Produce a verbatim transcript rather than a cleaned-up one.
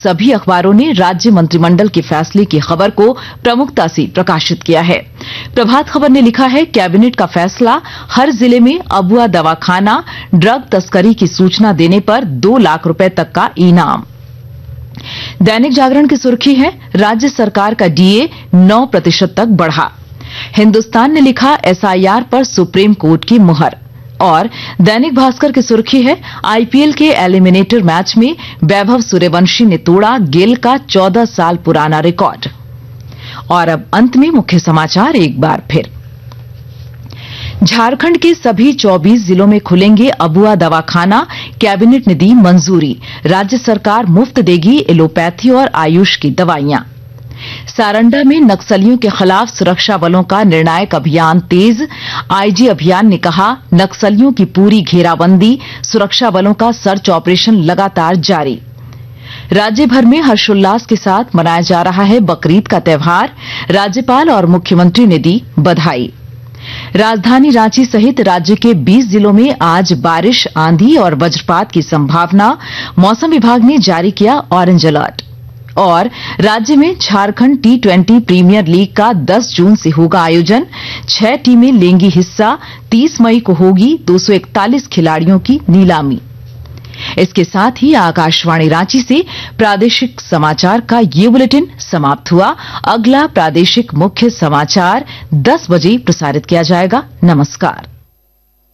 सभी अखबारों ने राज्य मंत्रिमंडल के फैसले की खबर को प्रमुखता से प्रकाशित किया है। प्रभात खबर ने लिखा है, कैबिनेट का फैसला, हर जिले में अबुआ दवाखाना, ड्रग तस्करी की सूचना देने पर दो लाख रुपए तक का इनाम। दैनिक जागरण की सुर्खी है, राज्य सरकार का डीए नौ प्रतिशत तक बढ़ा। हिंदुस्तान ने लिखा, एसआईआर पर सुप्रीम कोर्ट की मुहर। और दैनिक भास्कर की सुर्खी है, आईपीएल के एलिमिनेटर मैच में वैभव सूर्यवंशी ने तोड़ा गेल का चौदह साल पुराना रिकॉर्ड। और अब अंत में मुख्य समाचार एक बार फिर। झारखंड के सभी चौबीस जिलों में खुलेंगे अबुआ दवाखाना, कैबिनेट ने दी मंजूरी। राज्य सरकार मुफ्त देगी एलोपैथी और आयुष की दवाइयां। सारंडा में नक्सलियों के खिलाफ सुरक्षा बलों का निर्णायक अभियान तेज। आईजी अभियान ने कहा, नक्सलियों की पूरी घेराबंदी, सुरक्षा बलों का सर्च ऑपरेशन लगातार जारी। राज्य भर में हर्षोल्लास के साथ मनाया जा रहा है बकरीद का त्यौहार। राज्यपाल और मुख्यमंत्री ने दी बधाई। राजधानी रांची सहित राज्य के बीस जिलों में आज बारिश, आंधी और वज्रपात की संभावना। मौसम विभाग ने जारी किया ऑरेंज अलर्ट। और राज्य में Jharkhand T twenty premiere league का दस जून से होगा आयोजन। छह टीमें लेंगी हिस्सा। तीस मई को होगी दो सौ इकतालीस खिलाड़ियों की नीलामी। इसके साथ ही आकाशवाणी रांची से प्रादेशिक समाचार का ये बुलेटिन समाप्त हुआ। अगला प्रादेशिक मुख्य समाचार दस बजे प्रसारित किया जाएगा। नमस्कार।